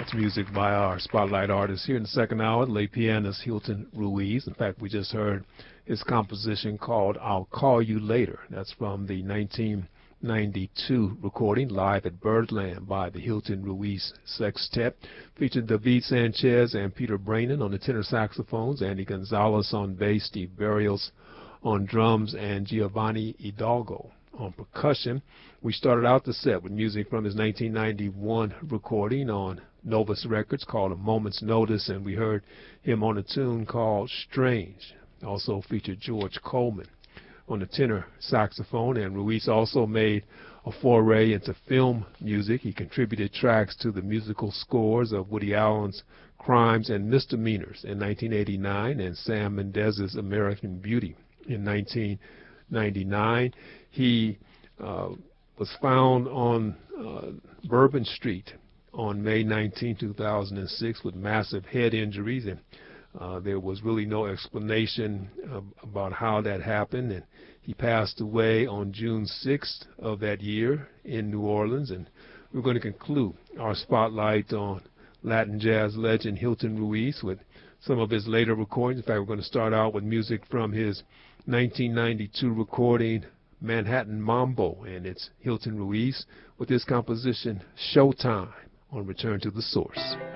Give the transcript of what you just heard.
That's music by our spotlight artist here in the second hour, lay pianist Hilton Ruiz. In fact, we just heard his composition called I'll Call You Later. That's from the 1992 recording, Live at Birdland by the Hilton Ruiz Sextet. Featured David Sanchez and Peter Brannon on the tenor saxophones, Andy Gonzalez on bass, Steve Barrios on drums, and Giovanni Hidalgo on percussion. We started out the set with music from his 1991 recording on Novus Records called A Moment's Notice, and we heard him on a tune called Strange. Also featured George Coleman on the tenor saxophone, and Ruiz also made a foray into film music. He contributed tracks to the musical scores of Woody Allen's Crimes and Misdemeanors in 1989 and Sam Mendes's American Beauty in 1999. He was found on Bourbon Street on May 19, 2006 with massive head injuries, and there was really no explanation about how that happened, and he passed away on June 6th of that year in New Orleans. And we're going to conclude our spotlight on Latin jazz legend Hilton Ruiz with some of his later recordings. In fact, we're going to start out with music from his 1992 recording Manhattan Mambo, and it's Hilton Ruiz with his composition Showtime on Return to the Source.